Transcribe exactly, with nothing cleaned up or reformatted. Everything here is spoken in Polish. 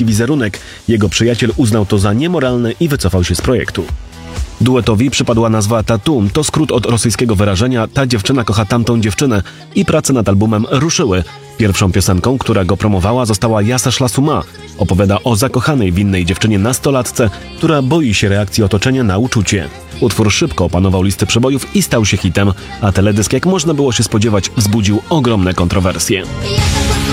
kiepski wizerunek. Jego przyjaciel uznał to za niemoralne i wycofał się z projektu. Duetowi przypadła nazwa Tattoo, to skrót od rosyjskiego wyrażenia "ta dziewczyna kocha tamtą dziewczynę" i prace nad albumem ruszyły. Pierwszą piosenką, która go promowała, została Ja saszła z uma. Opowiada o zakochanej w innej dziewczynie nastolatce, która boi się reakcji otoczenia na uczucie. Utwór szybko opanował listy przebojów i stał się hitem, a teledysk, jak można było się spodziewać, wzbudził ogromne kontrowersje.